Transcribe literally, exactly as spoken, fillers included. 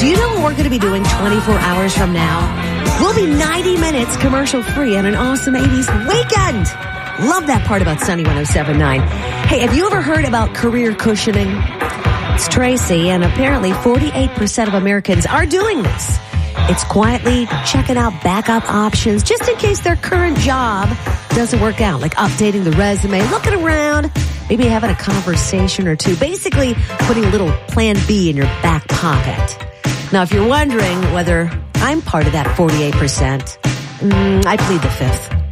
Do you know what we're going to be doing twenty-four hours from now? We'll be ninety minutes commercial free on an awesome eighties weekend. Love that part about Sunny one oh seven point nine. Hey, have you ever heard about career cushioning? It's Tracy, and apparently forty-eight percent of Americans are doing this. It's quietly checking out backup options just in case their current job doesn't work out, like updating the resume, looking around, maybe having a conversation or two, basically putting a little plan B in your back pocket. Now, if you're wondering whether I'm part of that forty-eight percent, mm, I plead the fifth.